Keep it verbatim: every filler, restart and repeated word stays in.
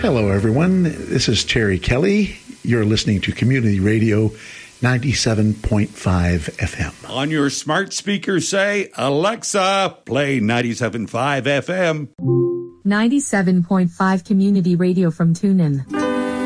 Hello, everyone. This is Terry Kelly. You're listening to Community Radio ninety-seven point five F M. On your smart speaker, say, Alexa, play ninety-seven point five F M. ninety-seven point five Community Radio from TuneIn.